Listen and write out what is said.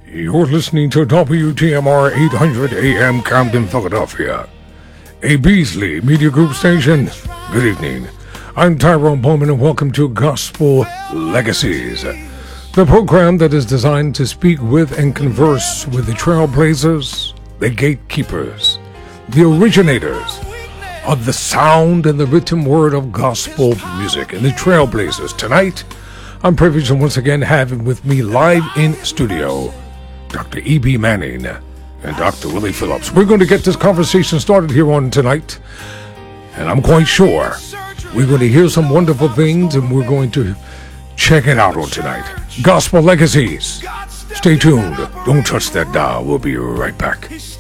You're listening to WTMR 800 AM Camden, Philadelphia, a Beasley Media Group station. Good evening. I'm Tyrone Bowman, and welcome to Gospel Legacies, the program that is designed to speak with and converse with the trailblazers, the gatekeepers, the originators of the sound and the written word of gospel music, and the trailblazers. Tonight, I'm privileged to once again having with me live in studio Dr. E.B. Manning and Dr. Willie Phillips. We're going to get this conversation started here on tonight, and I'm quite sure we're going to hear some wonderful things, and we're going to check it out on tonight. Gospel Legacies. Stay tuned. Don't touch that dial. We'll be right back.